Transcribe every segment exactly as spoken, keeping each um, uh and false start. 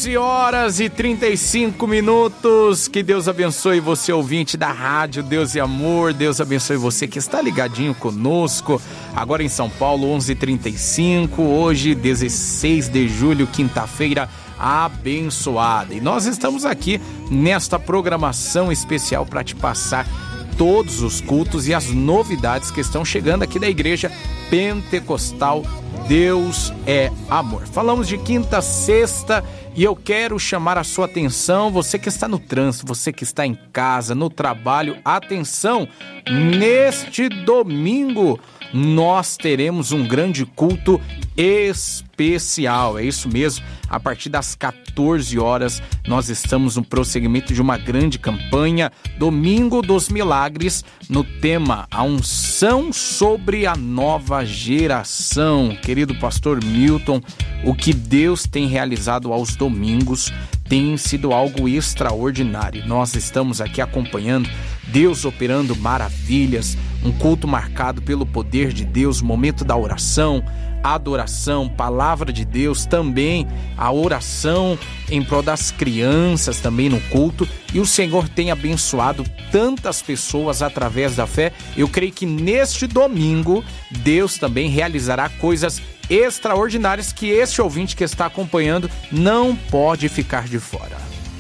quatorze horas e trinta e cinco minutos. Que Deus abençoe você, ouvinte da rádio Deus e Amor. Deus abençoe você que está ligadinho conosco. Agora em São Paulo, onze e trinta e cinco. Hoje, dezesseis de julho, quinta-feira abençoada. E nós estamos aqui nesta programação especial para te passar todos os cultos e as novidades que estão chegando aqui da Igreja Pentecostal Deus é Amor. Falamos de quinta, sexta e eu quero chamar a sua atenção, você que está no trânsito, você que está em casa, no trabalho, atenção, neste domingo nós teremos um grande culto especial, é isso mesmo, a partir das quatorze horas nós estamos no prosseguimento de uma grande campanha, Domingo dos Milagres, no tema A Unção sobre a Nova Geração. Querido pastor Milton, o que Deus tem realizado aos domingos tem sido algo extraordinário. Nós estamos aqui acompanhando Deus operando maravilhas, um culto marcado pelo poder de Deus, momento da oração, adoração, palavra de Deus, também a oração em prol das crianças também no culto, e o Senhor tem abençoado tantas pessoas através da fé. Eu creio que neste domingo Deus também realizará coisas extraordinárias que este ouvinte que está acompanhando não pode ficar de fora.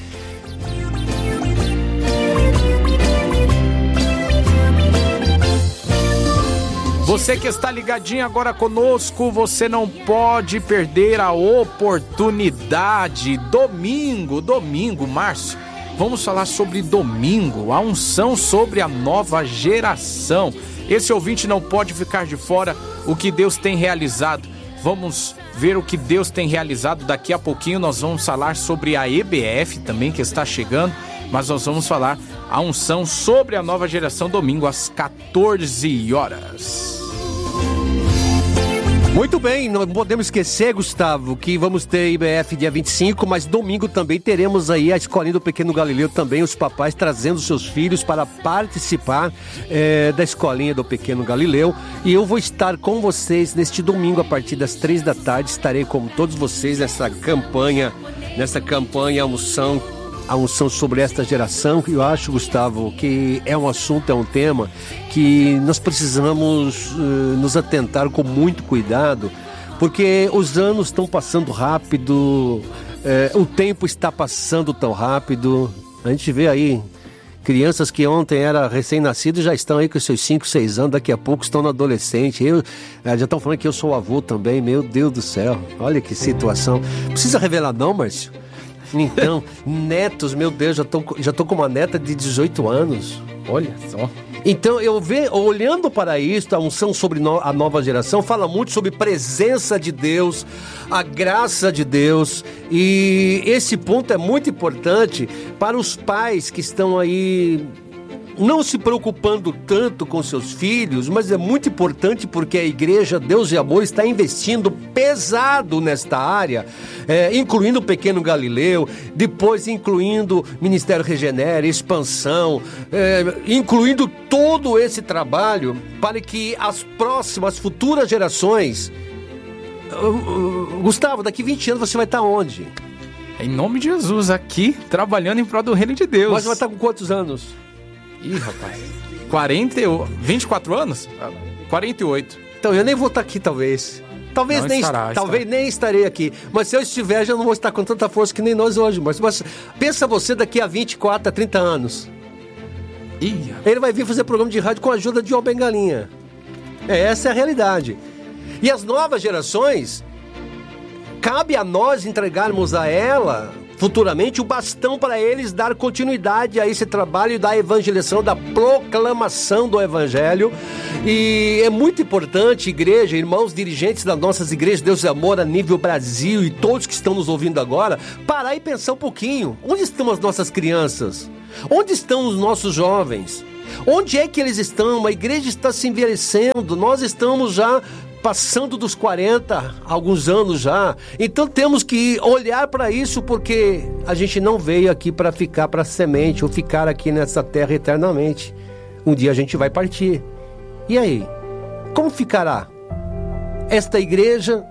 Você que está ligadinho agora conosco, você não pode perder a oportunidade. Domingo, domingo, Márcio, vamos falar sobre domingo, a unção sobre a nova geração. Esse ouvinte não pode ficar de fora o que Deus tem realizado. Vamos ver o que Deus tem realizado. Daqui a pouquinho nós vamos falar sobre a E B F também, que está chegando, mas nós vamos falar a unção sobre a nova geração domingo às quatorze horas. Muito bem, não podemos esquecer, Gustavo, que vamos ter I B F dia vinte e cinco, mas domingo também teremos aí a Escolinha do Pequeno Galileu, também os papais trazendo seus filhos para participar é, da Escolinha do Pequeno Galileu. E eu vou estar com vocês neste domingo a partir das três da tarde, estarei com todos vocês nessa campanha, nessa campanha unção, a unção sobre esta geração. Eu acho, Gustavo, que é um assunto, é um tema que nós precisamos uh, nos atentar com muito cuidado, porque os anos estão passando rápido, uh, o tempo está passando tão rápido. A gente vê aí crianças que ontem eram recém-nascidos já estão aí com seus cinco, seis anos, daqui a pouco estão no adolescente. Eu, já estão falando que eu sou avô também, meu Deus do céu, olha que situação. Precisa revelar não, Márcio? Então, netos, meu Deus, já tô, já tô com uma neta de dezoito anos. Olha só. Então, eu vejo, olhando para isso, a unção sobre no, a nova geração fala muito sobre presença de Deus, a graça de Deus. E esse ponto é muito importante para os pais que estão aí não se preocupando tanto com seus filhos, mas é muito importante porque a Igreja Deus e Amor está investindo pesado nesta área, é, incluindo o Pequeno Galileu, depois incluindo Ministério Regenera, Expansão, é, incluindo todo esse trabalho para que as próximas, futuras gerações... Uh, uh, Gustavo, daqui vinte anos você vai estar onde? Em nome de Jesus, aqui, trabalhando em prol do reino de Deus. Mas você vai estar com quantos anos? Ih, rapaz, quarenta, vinte e quatro anos? quarenta e oito. Então eu nem vou estar aqui, talvez. Talvez, nem, estará, talvez estará. nem estarei aqui. Mas se eu estiver, já não vou estar com tanta força que nem nós hoje. Mas, mas pensa você daqui a vinte e quatro, a trinta anos. Ih. Ele vai vir fazer programa de rádio com a ajuda de João Bengalinha. É, essa é a realidade. E as novas gerações, cabe a nós entregarmos a ela... futuramente o bastão para eles dar continuidade a esse trabalho da evangelização, da proclamação do Evangelho. E é muito importante, igreja, irmãos dirigentes das nossas igrejas Deus e Amor a nível Brasil e todos que estão nos ouvindo agora, parar e pensar um pouquinho. Onde estão as nossas crianças? Onde estão os nossos jovens? Onde é que eles estão? A igreja está se envelhecendo, nós estamos já passando dos quarenta, alguns anos já. Então temos que olhar para isso, porque a gente não veio aqui para ficar para semente ou ficar aqui nessa terra eternamente. Um dia a gente vai partir. E aí? Como ficará esta igreja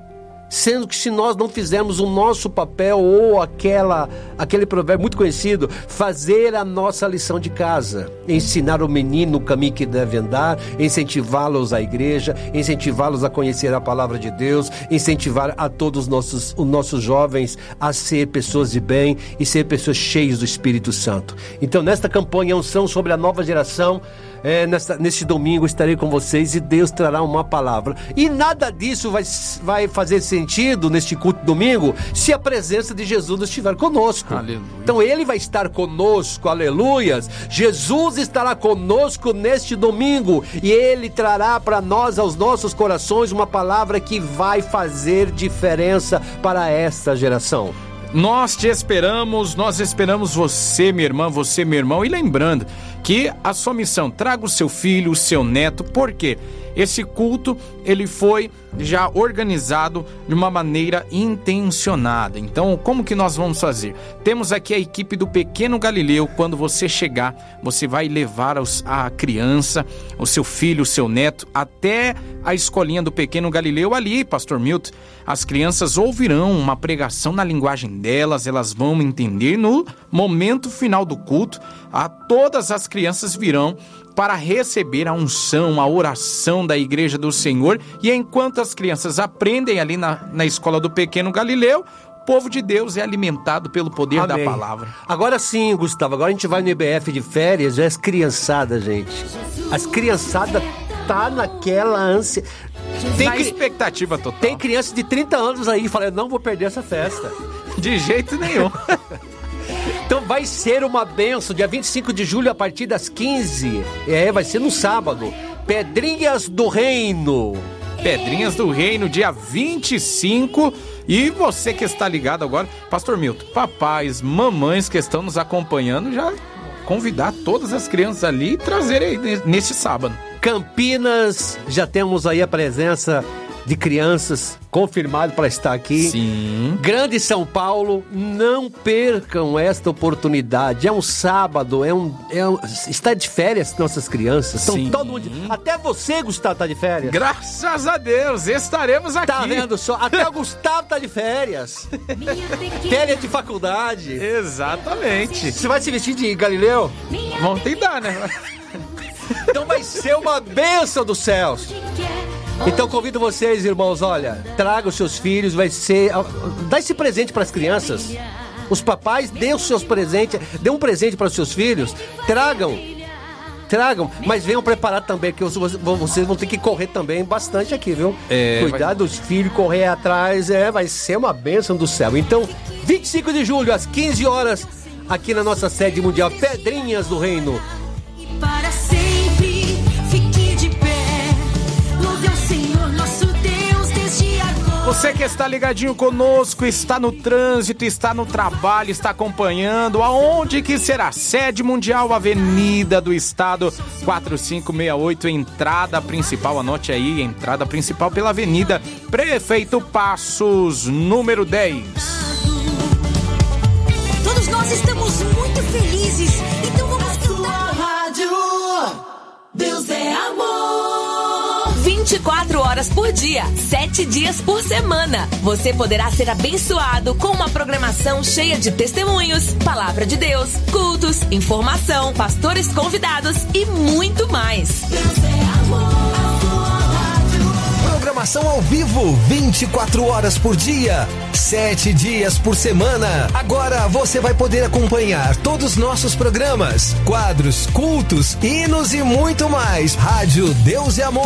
Sendo que se nós não fizermos o nosso papel, ou aquela, aquele provérbio muito conhecido, fazer a nossa lição de casa, ensinar o menino o caminho que deve andar, incentivá-los à igreja, incentivá-los a conhecer a palavra de Deus, incentivar a todos os nossos, os nossos jovens a ser pessoas de bem e ser pessoas cheias do Espírito Santo. Então, nesta campanha Unção sobre a Nova Geração, É, nesta, neste domingo estarei com vocês e Deus trará uma palavra. E nada disso vai, vai fazer sentido neste culto de domingo se a presença de Jesus não estiver conosco. Aleluia. Então Ele vai estar conosco, aleluias. Jesus estará conosco neste domingo e Ele trará para nós, aos nossos corações, uma palavra que vai fazer diferença para esta geração. Nós te esperamos, nós esperamos você, minha irmã, você, meu irmão. E lembrando que a sua missão, traga o seu filho, o seu neto, porque esse culto, ele foi já organizado de uma maneira intencionada. Então, como que nós vamos fazer? Temos aqui a equipe do Pequeno Galileu. Quando você chegar, você vai levar os, a criança, o seu filho, o seu neto, até a escolinha do Pequeno Galileu. Ali, Pastor Milton, as crianças ouvirão uma pregação na linguagem delas, elas vão entender. No momento final do culto, a todas as crianças virão para receber a unção, a oração da Igreja do Senhor. E enquanto as crianças aprendem ali na, na escola do Pequeno Galileu, o povo de Deus é alimentado pelo poder Amém. Da palavra. Agora sim, Gustavo, agora a gente vai no I B F de férias, é as criançadas, gente. As criançadas tá naquela ânsia. Tem na expectativa total. Tem criança de trinta anos aí, falando, não vou perder essa festa. De jeito nenhum. Então vai ser uma bênção, dia vinte e cinco de julho, a partir das quinze. É, vai ser no sábado. Pedrinhas do Reino. Pedrinhas do Reino, dia vinte e cinco. E você que está ligado agora, Pastor Milton, papais, mamães que estão nos acompanhando, já convidar todas as crianças ali e trazer aí neste sábado. Campinas, já temos aí a presença de crianças confirmado para estar aqui. Sim. Grande São Paulo, não percam esta oportunidade. É um sábado, é um, é um está de férias nossas crianças. Então, Sim. todo mundo, até você, Gustavo, está de férias. Graças a Deus, estaremos aqui. Tá vendo só? Até o Gustavo está de férias. Férias de faculdade. Exatamente. Você vai se vestir de Galileu? Vamos tentar, né? Então vai ser uma bênção dos céus. Então convido vocês, irmãos, olha, traga os seus filhos, vai ser... Dá esse presente para as crianças. Os papais, dê os seus presentes, dê um presente para os seus filhos, tragam, tragam, mas venham preparados também, que vocês vão ter que correr também bastante aqui, viu? É, Cuidar vai... dos filhos, correr atrás, é, vai ser uma bênção do céu. Então, vinte e cinco de julho, às quinze horas, aqui na nossa sede mundial, Pedrinhas do Reino. Para sempre, fique de pé, louve ao Senhor nosso Deus desde agora. Você que está ligadinho conosco, está no trânsito, está no trabalho, está acompanhando, aonde que será? Sede Mundial, Avenida do Estado, quatro cinco seis oito, entrada principal, anote aí, entrada principal pela Avenida Prefeito Passos, número dez. Todos nós estamos muito felizes, então vamos Deus é amor. vinte e quatro horas por dia, sete dias por semana. Você poderá ser abençoado com uma programação cheia de testemunhos, palavra de Deus, cultos, informação, pastores convidados e muito mais. Deus é amor. Programação ao vivo, vinte e quatro horas por dia, sete dias por semana. Agora você vai poder acompanhar todos os nossos programas, quadros, cultos, hinos e muito mais. Rádio Deus é Amor.